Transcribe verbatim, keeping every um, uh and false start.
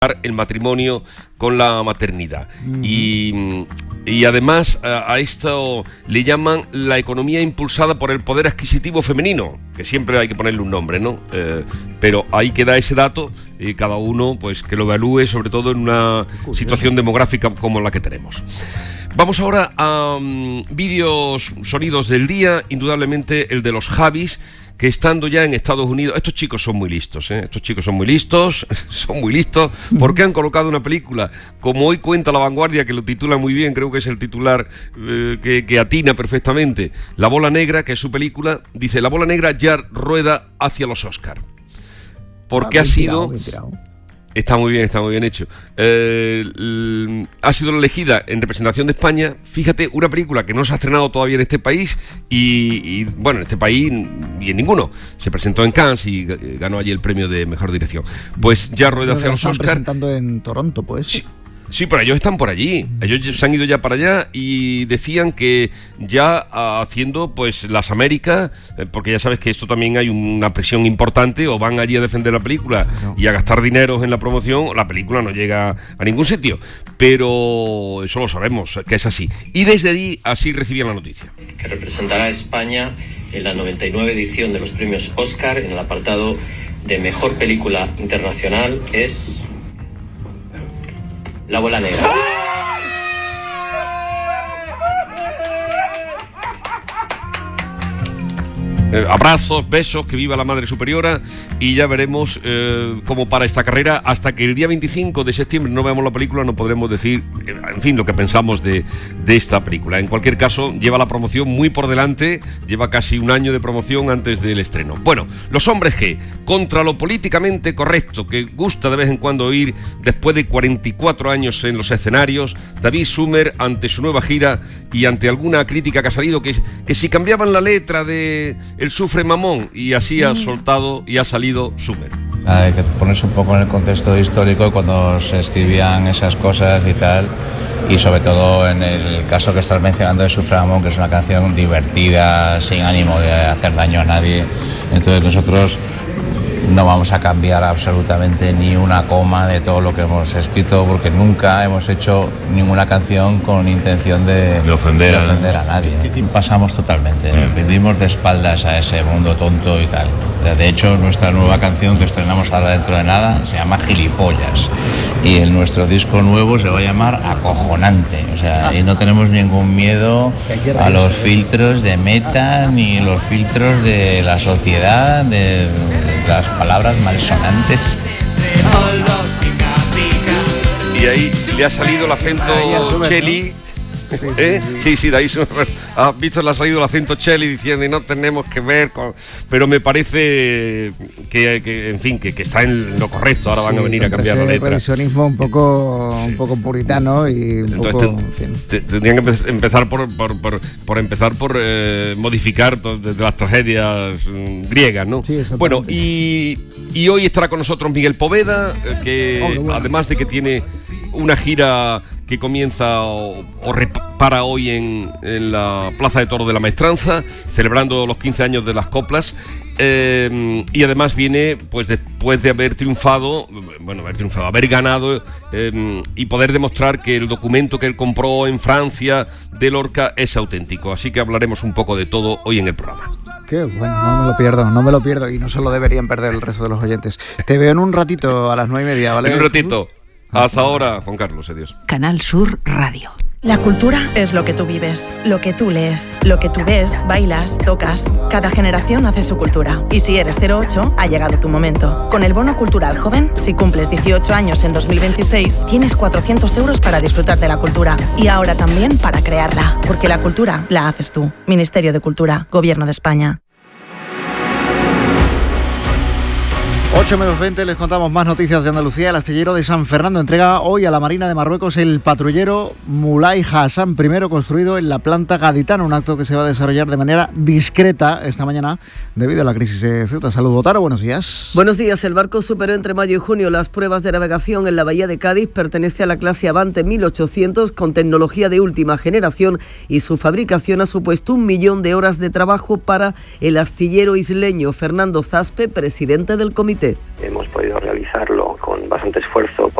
el matrimonio con la maternidad. Uh-huh. y, y además a, a esto le llaman la economía impulsada por el poder adquisitivo femenino, que siempre hay que ponerle un nombre, ¿no? Eh, pero ahí queda ese dato y cada uno pues que lo evalúe, sobre todo en una situación demográfica como la que tenemos. Vamos ahora a um, vídeos, sonidos del día, indudablemente el de los Javis, que estando ya en Estados Unidos, estos chicos son muy listos, ¿eh? estos chicos son muy listos, son muy listos, porque han colocado una película, como hoy cuenta La Vanguardia, que lo titula muy bien, creo que es el titular eh, que, que atina perfectamente, La Bola Negra, que es su película, dice, La Bola Negra ya rueda hacia los Oscar, porque ah, ha sido... Tirado, Está muy bien, está muy bien hecho. Eh, l- ha sido elegida en representación de España. Fíjate, una película que no se ha estrenado todavía en este país y, y bueno, en este país y en ninguno. Se presentó en Cannes y g- ganó allí el premio de mejor dirección. Pues ya rueda hacia los Oscar. Están presentando en Toronto, pues. Sí. Sí, pero ellos están por allí, ellos se han ido ya para allá y decían que ya haciendo pues las Américas, porque ya sabes que esto también hay una presión importante, o van allí a defender la película no. y a gastar dineros en la promoción, o la película no llega a ningún sitio, pero eso lo sabemos, que es así. Y desde allí así recibían la noticia. Que representará a España en la noventa y nueve edición de los premios Oscar en el apartado de Mejor Película Internacional es... La Bola Negra. Eh, abrazos, besos, que viva la Madre Superiora, y ya veremos eh, cómo para esta carrera. Hasta que el día veinticinco de septiembre no veamos la película, no podremos decir, eh, en fin, lo que pensamos de, de esta película. En cualquier caso, lleva la promoción muy por delante, lleva casi un año de promoción antes del estreno. Bueno, Los Hombres G, contra lo políticamente correcto, que gusta de vez en cuando oír después de cuarenta y cuatro años en los escenarios, David Sumer ante su nueva gira y ante alguna crítica que ha salido, que, que si cambiaban la letra de... El sufre mamón, y así ha soltado y ha salido Sumer. Hay que ponerse un poco en el contexto histórico cuando se escribían esas cosas y tal, y sobre todo en el caso que estás mencionando de Sufre mamón, que es una canción divertida, sin ánimo de hacer daño a nadie. Entonces nosotros no vamos a cambiar absolutamente ni una coma de todo lo que hemos escrito, porque nunca hemos hecho ninguna canción con intención de, de ofender, de ofender a nadie. Pasamos totalmente, vivimos de espaldas a ese mundo tonto y tal. De hecho, nuestra nueva canción que estrenamos ahora dentro de nada se llama Gilipollas, y el nuestro disco nuevo se va a llamar Acojonante. O sea, y no tenemos ningún miedo a los filtros de Meta ni los filtros de la sociedad, de las palabras malsonantes. Y ahí le ha salido el acento Cheli. ¿Eh? Sí, sí, de ahí has visto, le ha salido el acento Cheli diciendo y no tenemos que ver con... Pero me parece que, que en fin, que, que está en lo correcto. Ahora van sí, a venir a cambiar la letra. Revisionismo un poco, sí. un poco puritano y un Entonces, poco... Te, en fin. te, tendrían que empezar por, por, por, por empezar por eh, modificar desde las tragedias mm, griegas, ¿no? Sí, bueno, y, y hoy estará con nosotros Miguel Poveda, eh, que oh, bueno. además de que tiene una gira que comienza o, o repara hoy en, en la Plaza de Toros de la Maestranza, celebrando los quince años de las coplas, eh, y además viene pues después de haber triunfado, bueno, haber triunfado, haber ganado eh, y poder demostrar que el documento que él compró en Francia de Lorca es auténtico. Así que hablaremos un poco de todo hoy en el programa. Qué bueno, no me lo pierdo, no me lo pierdo, y no se lo deberían perder el resto de los oyentes. Te veo en un ratito a las nueve y media, ¿vale? En un ratito. Hasta ahora, Juan Carlos, adiós. Canal Sur Radio. La cultura es lo que tú vives, lo que tú lees, lo que tú ves, bailas, tocas. Cada generación hace su cultura. Y si eres cero ocho, ha llegado tu momento. Con el Bono Cultural Joven, si cumples dieciocho años en dos mil veintiséis, tienes cuatrocientos euros para disfrutar de la cultura. Y ahora también para crearla. Porque la cultura la haces tú. Ministerio de Cultura, Gobierno de España. ocho menos veinte, les contamos más noticias de Andalucía. El astillero de San Fernando entrega hoy a la Marina de Marruecos el patrullero Mulay Hassan I, construido en la planta gaditana, un acto que se va a desarrollar de manera discreta esta mañana debido a la crisis de Ceuta. Saludos, Taro, buenos días. Buenos días. El barco superó entre mayo y junio las pruebas de navegación en la bahía de Cádiz. Pertenece a la clase Avante mil ochocientos con tecnología de última generación, y su fabricación ha supuesto un millón de horas de trabajo para el astillero isleño. Fernando Zaspe, presidente del comité. Hemos podido realizarlo con bastante esfuerzo